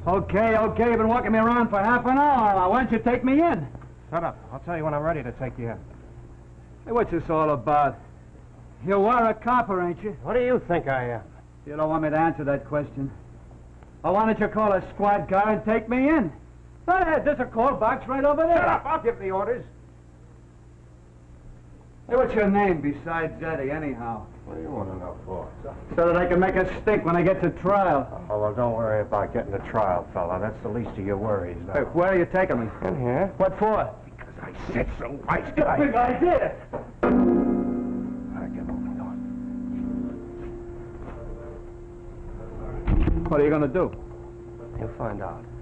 Okay, you've been walking me around for half an hour. Now, why don't you take me in? Shut up. I'll tell you when I'm ready to take you in. Hey, what's this all about? You are a copper, ain't you? What do you think I am? You don't want me to answer that question. Well, why don't you call a squad car and take me in? Go ahead, there's a call box right over there. Shut up. I'll give the orders. Hey, what's your name besides Eddie, anyhow? What do you want to know for? So that I can make a stink when I get to trial. Oh, well, don't worry about getting to trial, fella. That's the least of your worries now. Hey, where are you taking me? In here. What for? Because I said so, wise Big guy. idea. All right, get moving, go on. What are you going to do? You'll find out.